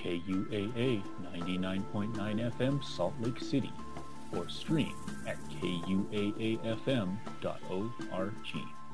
KUAA 99.9 FM Salt Lake City, or stream at kuaafm.org.